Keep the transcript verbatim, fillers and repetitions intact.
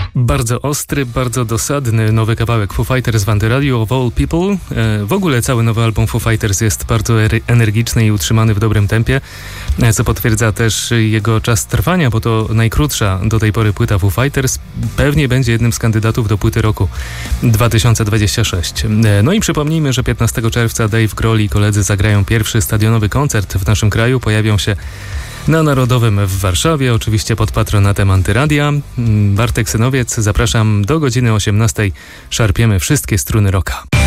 Bardzo ostry, bardzo dosadny nowy kawałek Foo Fighters w Antyradiu of All People. W ogóle cały nowy album Foo Fighters jest bardzo energiczny i utrzymany w dobrym tempie, co potwierdza też jego czas trwania, bo to najkrótsza do tej pory płyta Foo Fighters. Pewnie będzie jednym z kandydatów do płyty roku dwa tysiące dwudziestego szóstego. No i przypomnijmy, że piętnastego czerwca Dave Grohl i koledzy zagrają pierwszy stadionowy koncert w naszym kraju. Pojawią się na Narodowym w Warszawie, oczywiście pod patronatem Antyradia. Bartek Synowiec, zapraszam do godziny osiemnastej. Szarpiemy wszystkie struny rocka.